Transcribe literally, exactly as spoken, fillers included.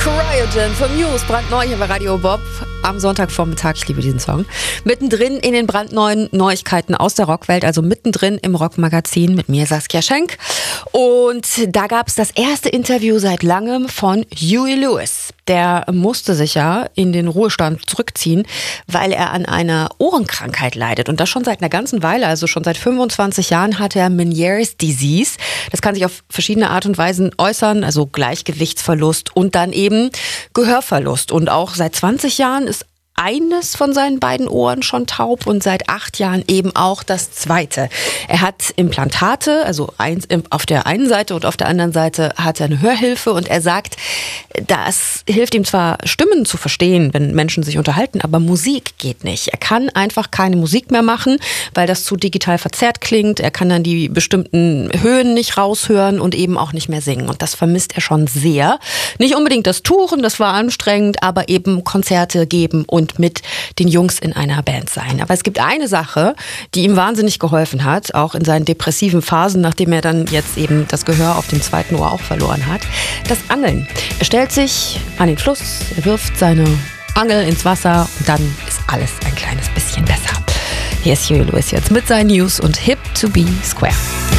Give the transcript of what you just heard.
Cryogen von Muse, brandneu hier bei Radio Bob am Sonntagvormittag. Ich liebe diesen Song. Mittendrin in den brandneuen Neuigkeiten aus der Rockwelt, also mittendrin im Rockmagazin mit mir, Saskia Schenk. Und da gab es das erste Interview seit langem von Huey Lewis. Der musste sich ja in den Ruhestand zurückziehen, weil er an einer Ohrenkrankheit leidet. Und das schon seit einer ganzen Weile, also schon seit fünfundzwanzig Jahren hat er Meniere's Disease. Das kann sich auf verschiedene Art und Weisen äußern, also Gleichgewichtsverlust und dann eben Gehörverlust. Und auch seit zwanzig Jahren ist eines von seinen beiden Ohren schon taub und seit acht Jahren eben auch das zweite. Er hat Implantate, also eins auf der einen Seite und auf der anderen Seite hat er eine Hörhilfe und er sagt, das hilft ihm zwar, Stimmen zu verstehen, wenn Menschen sich unterhalten, aber Musik geht nicht. Er kann einfach keine Musik mehr machen, weil das zu digital verzerrt klingt. Er kann dann die bestimmten Höhen nicht raushören und eben auch nicht mehr singen. Und das vermisst er schon sehr. Nicht unbedingt das Touren, das war anstrengend, aber eben Konzerte geben und und mit den Jungs in einer Band sein. Aber es gibt eine Sache, die ihm wahnsinnig geholfen hat, auch in seinen depressiven Phasen, nachdem er dann jetzt eben das Gehör auf dem zweiten Ohr auch verloren hat. Das Angeln. Er stellt sich an den Fluss, er wirft seine Angel ins Wasser und dann ist alles ein kleines bisschen besser. Hier ist Huey Lewis jetzt mit seinen News und Hip to be Square.